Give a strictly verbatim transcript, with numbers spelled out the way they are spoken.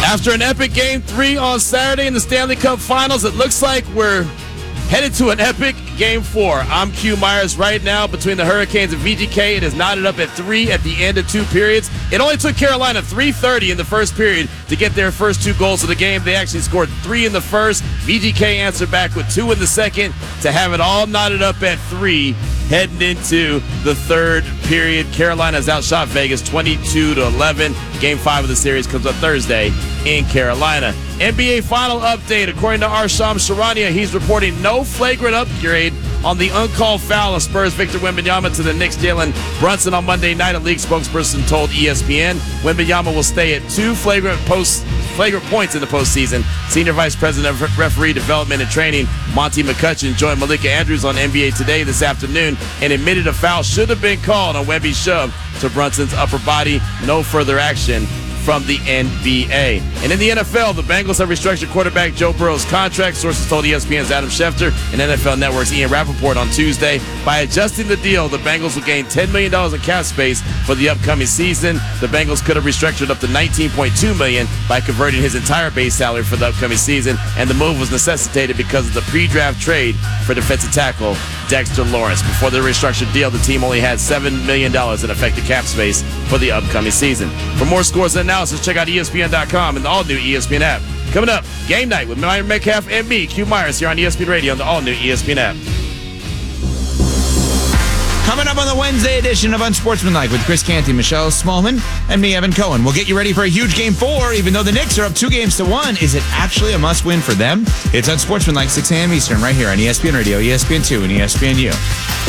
After an epic Game three on Saturday in the Stanley Cup Finals, it looks like we're headed to an epic Game four. I'm Q Myers right now between the Hurricanes and V G K. It is knotted up at three at the end of two periods. It only took Carolina three thirty in the first period to get their first two goals of the game. They actually scored three in the first. V G K answered back with two in the second to have it all knotted up at three heading into the third period. Carolina's outshot Vegas twenty-two to eleven. Game five of the series comes on Thursday in Carolina. N B A final update. According to Arsham Sharania, he's reporting no flagrant upgrade on the uncalled foul of Spurs Victor Wembanyama to the Knicks Jalen Brunson on Monday night. A league spokesperson told E S P N Wembanyama will stay at two flagrant post flagrant points in the postseason. Senior Vice President of Referee Development and Training Monty McCutcheon joined Malika Andrews on N B A Today this afternoon and admitted a foul should have been called on Wemby's shove to Brunson's upper body. No further action from the N B A. And in the N F L, the Bengals have restructured quarterback Joe Burrow's contract. Sources told E S P N's Adam Schefter and N F L Network's Ian Rappaport on Tuesday. By adjusting the deal, the Bengals will gain ten million dollars in cap space for the upcoming season. The Bengals could have restructured up to nineteen point two million dollars by converting his entire base salary for the upcoming season, and the move was necessitated because of the pre-draft trade for defensive tackle Dexter Lawrence. Before the restructured deal, the team only had seven million dollars in effective cap space for the upcoming season. For more scores and analysis, check out E S P N dot com and the all-new E S P N app. Coming up, Game Night with Myron Metcalf and me, Q Myers, here on E S P N Radio on the all-new E S P N app. Coming up on the Wednesday edition of Unsportsmanlike with Chris Canty, Michelle Smallman, and me, Evan Cohen. We'll get you ready for a huge Game four. Even though the Knicks are up two games to one, is it actually a must-win for them? It's Unsportsmanlike, six a.m. Eastern, right here on E S P N Radio, E S P N two, and E S P N U.